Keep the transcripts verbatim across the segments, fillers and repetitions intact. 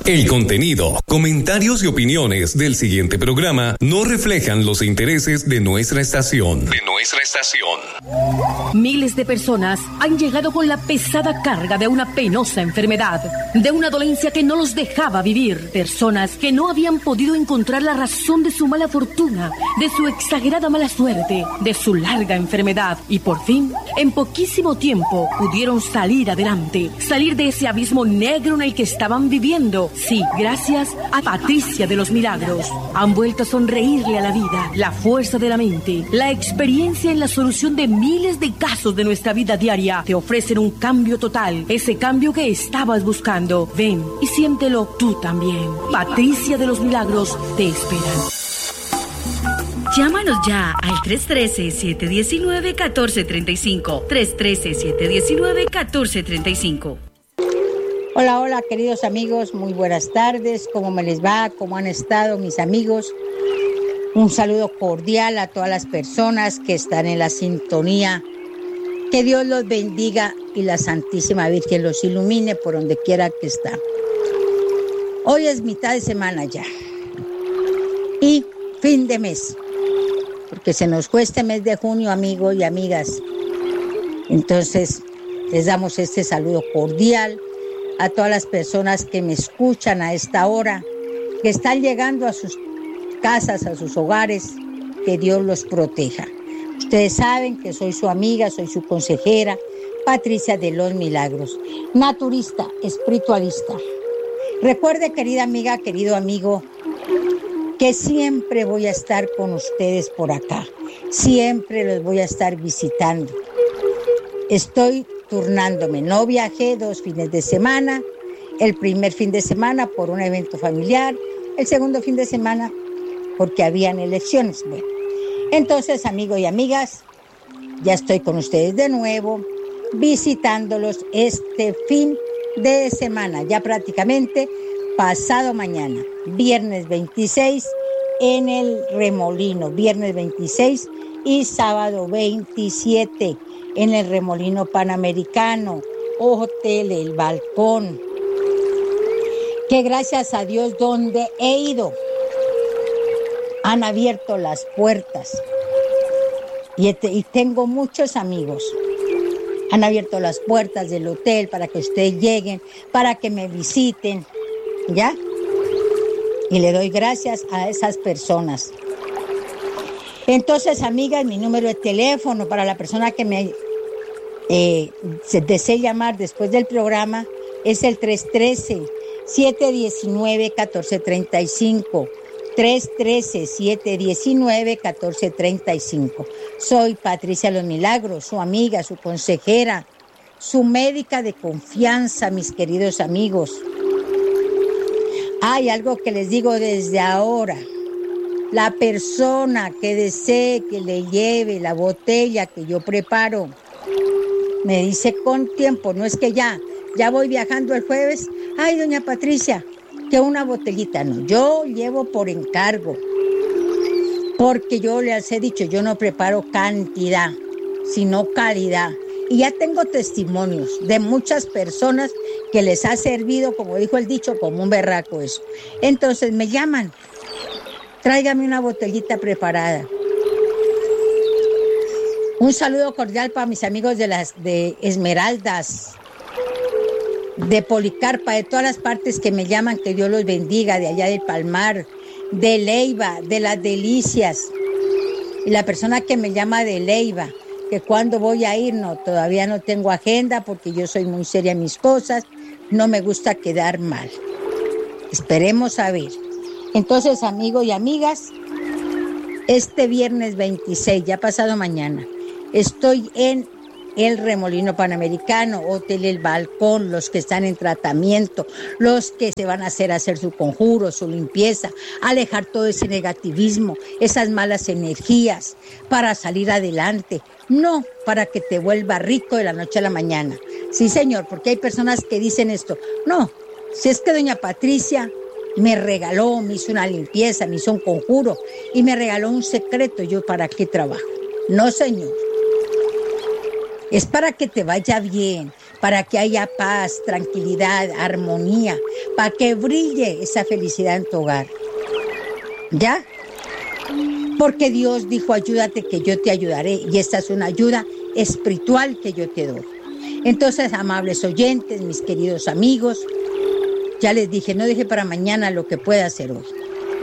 El contenido, comentarios y opiniones del siguiente programa no reflejan los intereses de nuestra estación. De nuestra estación. Miles de personas han llegado con la pesada carga de una penosa enfermedad, de una dolencia que no los dejaba vivir. Personas que no habían podido encontrar la razón de su mala fortuna, de su exagerada mala suerte, de su larga enfermedad. Y por fin, en poquísimo tiempo, pudieron salir adelante, salir de ese abismo negro en el que estaban viviendo. Sí, gracias a Patricia de los Milagros. Han vuelto a sonreírle a la vida, la fuerza de la mente, la experiencia en la solución de miles de casos de nuestra vida diaria. Te ofrecen un cambio total, ese cambio que estabas buscando. Ven y siéntelo tú también. Patricia de los Milagros te espera. Llámanos ya al tres uno tres, siete uno nueve, uno cuatro tres cinco. tres uno tres, siete uno nueve, uno cuatro tres cinco. Hola, hola, queridos amigos, muy buenas tardes. ¿Cómo me les va? ¿Cómo han estado mis amigos? Un saludo cordial a todas las personas que están en la sintonía. Que Dios los bendiga y la Santísima Virgen los ilumine por donde quiera que estén. Hoy es mitad de semana ya y fin de mes, porque se nos fue este mes de junio, amigos y amigas. Entonces, les damos este saludo cordial a todas las personas que me escuchan a esta hora, que están llegando a sus casas, a sus hogares. Que Dios los proteja. Ustedes saben que soy su amiga, soy su consejera, Patricia de los Milagros, naturista, espiritualista. Recuerde, querida amiga, querido amigo, que siempre voy a estar con ustedes por acá. Siempre los voy a estar visitando. Estoy turnándome. No viajé dos fines de semana. El primer fin de semana por un evento familiar. El segundo fin de semana porque habían elecciones. Bueno, entonces, amigos y amigas, ya estoy con ustedes de nuevo, visitándolos este fin de semana. Ya prácticamente pasado mañana, viernes veintiséis, en el Remolino. Viernes veintiséis y sábado veintisiete. En el Remolino Panamericano, Hotel El Balcón, que gracias a Dios donde he ido han abierto las puertas y, y tengo muchos amigos. Han abierto las puertas del hotel para que ustedes lleguen, para que me visiten, ¿ya? Y le doy gracias a esas personas. Entonces, amigas, mi número de teléfono para la persona que me eh, se desee llamar después del programa es el tres uno tres, siete uno nueve, uno cuatro tres cinco. tres uno tres, siete uno nueve, uno cuatro tres cinco. Soy Patricia Los Milagros, su amiga, su consejera, su médica de confianza, mis queridos amigos. Hay algo que les digo desde ahora. La persona que desee que le lleve la botella que yo preparo, me dice con tiempo, no es que ya, ya voy viajando el jueves. Ay, doña Patricia, que una botellita, no, yo llevo por encargo, porque yo les he dicho, yo no preparo cantidad, sino calidad. Y ya tengo testimonios de muchas personas que les ha servido, como dijo el dicho, como un berraco eso. Entonces me llaman. Tráigame una botellita preparada. Un saludo cordial para mis amigos de las de Esmeraldas, de Policarpa, de todas las partes que me llaman, que Dios los bendiga, de allá del Palmar, de Leiva, de Las Delicias. Y la persona que me llama de Leiva, que cuando voy a ir, no, todavía no tengo agenda porque yo soy muy seria en mis cosas, no me gusta quedar mal. Esperemos a ver. Entonces, amigos y amigas, este viernes veintiséis, ya pasado mañana, estoy en el Remolino Panamericano, Hotel El Balcón, los que están en tratamiento, los que se van a hacer hacer su conjuro, su limpieza, alejar todo ese negativismo, esas malas energías, para salir adelante, no para que te vuelva rico de la noche a la mañana. Sí, señor, porque hay personas que dicen esto, no, si es que doña Patricia me regaló, me hizo una limpieza, me hizo un conjuro y me regaló un secreto, ¿yo para qué trabajo? No, señor. Es para que te vaya bien, para que haya paz, tranquilidad, armonía, para que brille esa felicidad en tu hogar. ¿Ya? Porque Dios dijo, ayúdate que yo te ayudaré, y esta es una ayuda espiritual que yo te doy. Entonces, amables oyentes, mis queridos amigos, ya les dije, no deje para mañana lo que pueda hacer hoy.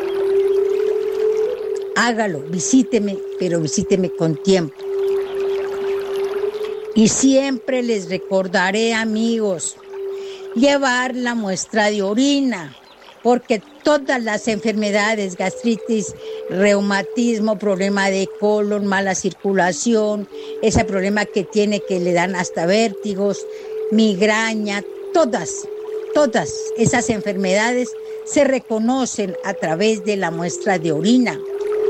Hágalo, visíteme, pero visíteme con tiempo. Y siempre les recordaré, amigos, llevar la muestra de orina, porque todas las enfermedades, gastritis, reumatismo, problema de colon, mala circulación, ese problema que tiene que le dan hasta vértigos, migraña, todas, todas esas enfermedades se reconocen a través de la muestra de orina.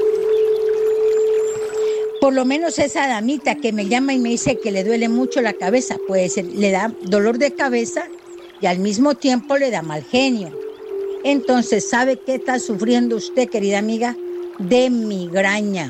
Por lo menos esa damita que me llama y me dice que le duele mucho la cabeza, puede ser, le da dolor de cabeza y al mismo tiempo le da mal genio. Entonces, ¿sabe qué está sufriendo usted, querida amiga? De migraña.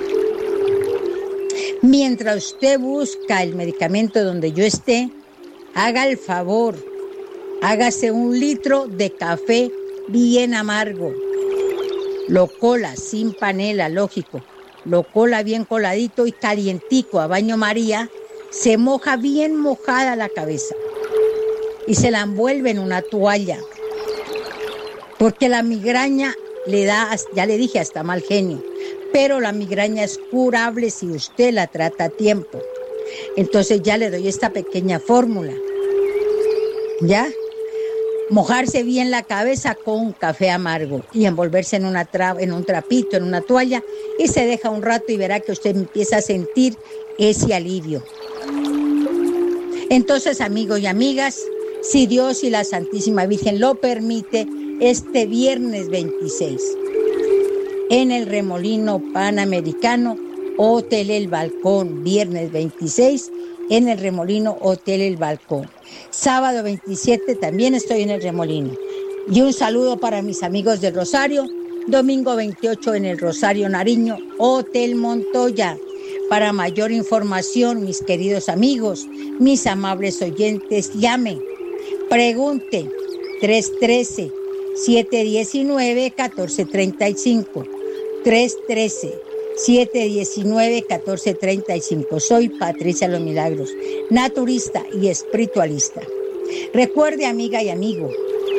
Mientras usted busca el medicamento donde yo esté, haga el favor, hágase un litro de café bien amargo. Lo cola sin panela, lógico. Lo cola bien coladito y calientico a baño María, se moja bien mojada la cabeza y se la envuelve en una toalla, porque la migraña le da, ya le dije, hasta mal genio, pero la migraña es curable si usted la trata a tiempo. Entonces ya le doy esta pequeña fórmula, ¿ya? Mojarse bien la cabeza con café amargo y envolverse en, una tra- en un trapito, en una toalla, y se deja un rato y verá que usted empieza a sentir ese alivio. Entonces, amigos y amigas, si Dios y la Santísima Virgen lo permite, este viernes veintiséis, en el Remolino Panamericano, Hotel El Balcón, viernes veintiséis, en el Remolino Hotel El Balcón. Sábado veintisiete también estoy en el Remolino. Y un saludo para mis amigos del Rosario. Domingo veintiocho en el Rosario Nariño, Hotel Montoya. Para mayor información, mis queridos amigos, mis amables oyentes, llame, pregunte, tres uno tres, siete uno nueve, uno cuatro tres cinco, tres uno tres, siete uno nueve, uno cuatro tres cinco. Soy Patricia Los Milagros, naturista y espiritualista. Recuerde, amiga y amigo,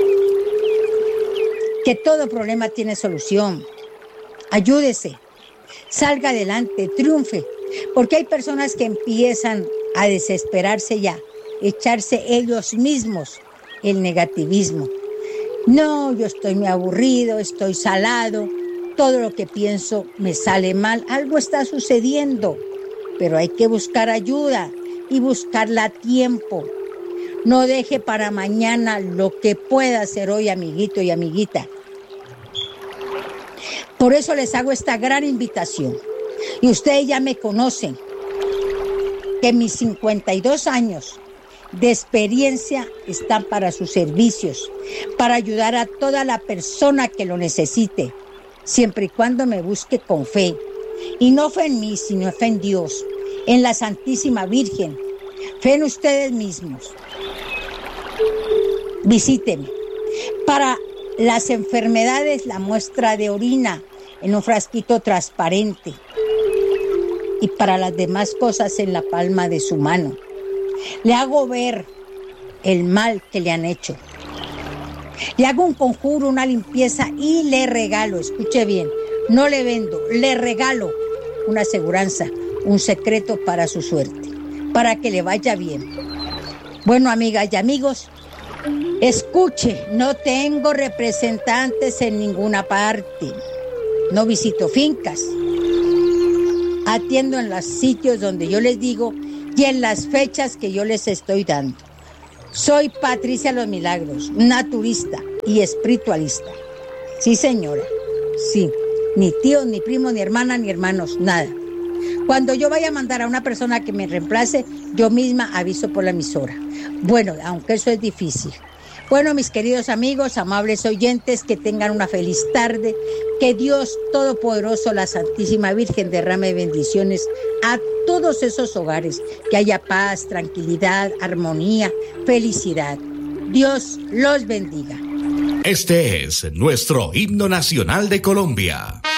que todo problema tiene solución. Ayúdese, salga adelante, triunfe, porque hay personas que empiezan a desesperarse ya, echarse ellos mismos el negativismo. No, yo estoy muy aburrido, estoy salado, todo lo que pienso me sale mal, algo está sucediendo, pero hay que buscar ayuda y buscarla a tiempo. No deje para mañana lo que pueda hacer hoy, amiguito y amiguita. Por eso les hago esta gran invitación. Y ustedes ya me conocen, que mis cincuenta y dos años de experiencia están para sus servicios, para ayudar a toda la persona que lo necesite, siempre y cuando me busque con fe. Y no fe en mí, sino fe en Dios, en la Santísima Virgen, fe en ustedes mismos. Visíteme. Para las enfermedades, la muestra de orina en un frasquito transparente. Y para las demás cosas, en la palma de su mano. Le hago ver el mal que le han hecho. Le hago un conjuro, una limpieza y le regalo, escuche bien, no le vendo, le regalo una aseguranza, un secreto para su suerte, para que le vaya bien. Bueno, amigas y amigos, escuche, no tengo representantes en ninguna parte, no visito fincas, atiendo en los sitios donde yo les digo y en las fechas que yo les estoy dando. Soy Patricia Los Milagros, naturista y espiritualista. Sí, señora, sí, ni tíos, ni primos, ni hermanas, ni hermanos, nada. Cuando yo vaya a mandar a una persona que me reemplace, yo misma aviso por la emisora. Bueno, aunque eso es difícil, Bueno, mis queridos amigos, amables oyentes, que tengan una feliz tarde. Que Dios Todopoderoso, la Santísima Virgen, derrame bendiciones a todos esos hogares. Que haya paz, tranquilidad, armonía, felicidad. Dios los bendiga. Este es nuestro himno nacional de Colombia.